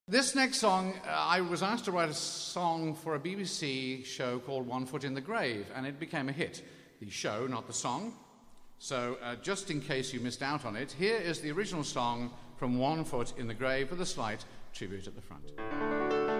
This next song, I was asked to write a song for a BBC show called One Foot in the Grave, and it became a hit. The show, not the song. So just in case you missed out on it, here is the original song from One Foot in the Grave with a slight tribute at the front.